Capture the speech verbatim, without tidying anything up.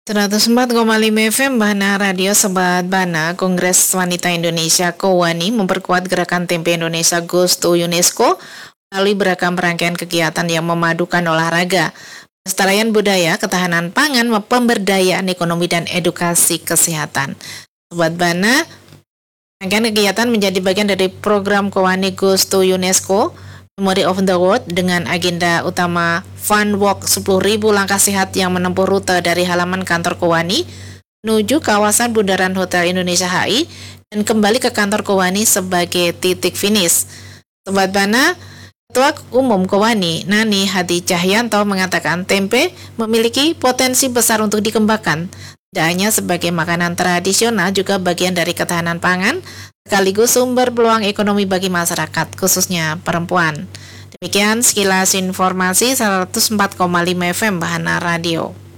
seratus empat koma lima F M Bana Radio Sobat Bana. Kongres Wanita Indonesia Kowani memperkuat gerakan Tempe Indonesia Goes to UNESCO melalui beragam rangkaian kegiatan yang memadukan olahraga, pelestarian budaya, ketahanan pangan, pemberdayaan ekonomi, dan edukasi kesehatan. Sobat Bana, rangkaian kegiatan menjadi bagian dari program Kowani Goes to UNESCO Memory of the World dengan agenda utama Fun Walk sepuluh ribu langkah sehat yang menempuh rute dari halaman kantor Kowani menuju kawasan Bundaran Hotel Indonesia H I dan kembali ke kantor Kowani sebagai titik finish. Sobat Bana, Ketua Umum Kowani Nani Hadi Cahyanto mengatakan tempe memiliki potensi besar untuk dikembangkan, tidak hanya sebagai makanan tradisional, juga bagian dari ketahanan pangan sekaligus sumber peluang ekonomi bagi masyarakat, khususnya perempuan. Demikian sekilas informasi seratus empat koma lima F M Bahana Radio.